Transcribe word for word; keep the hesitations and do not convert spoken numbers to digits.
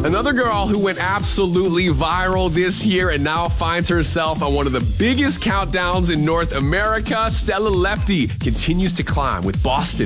Another girl who went absolutely viral this year and now finds herself on one of the biggest countdowns in North America, Stella Lefty, continues to climb with Boston.